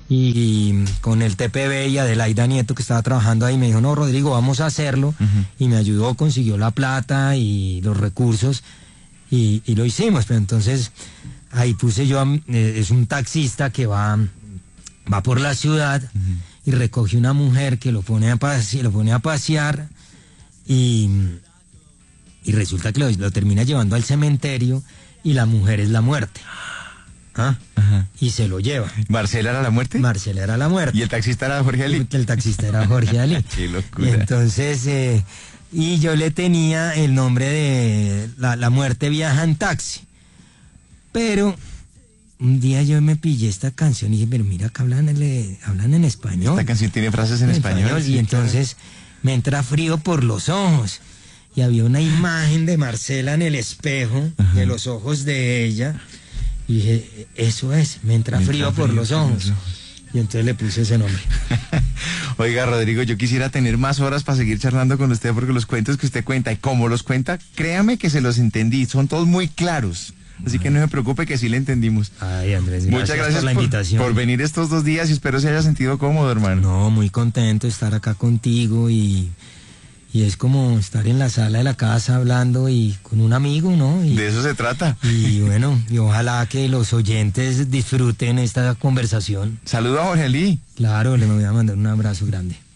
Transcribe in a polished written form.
y con el TPB y Adelaida Nieto que estaba trabajando ahí me dijo, no, Rodrigo, vamos a hacerlo, y me ayudó, consiguió la plata y los recursos y lo hicimos. Pero entonces ahí puse yo, es un taxista que va por la ciudad y recoge una mujer que lo pone a pasear y resulta que lo termina llevando al cementerio y la mujer es la muerte. ¿Ah? Y se lo lleva. ¿Marcela era la muerte? Marcela era la muerte. ¿Y el taxista era Jorge Ali? El taxista era Jorge Ali. Qué locura. Entonces, y yo le tenía el nombre de La muerte viaja en taxi. Pero un día yo me pillé esta canción y dije, pero mira que hablan en español. Esta canción tiene frases en español. Y entonces me entra frío por los ojos. Y había una imagen de Marcela en el espejo, de los ojos de ella. Y dije, eso es, me entra frío por los ojos. Y entonces le puse ese nombre. Oiga, Rodrigo, yo quisiera tener más horas para seguir charlando con usted, porque los cuentos que usted cuenta y cómo los cuenta, créame que se los entendí, son todos muy claros. Así que no se preocupe, que sí le entendimos. Ay, Andrés, muchas gracias por la invitación. Por venir estos 2 días y espero se haya sentido cómodo, hermano. No, muy contento de estar acá contigo y es como estar en la sala de la casa hablando y con un amigo, ¿no? De eso se trata. Y bueno, y ojalá que los oyentes disfruten esta conversación. Saludo a Jorge Ali. Claro, le voy a mandar un abrazo grande.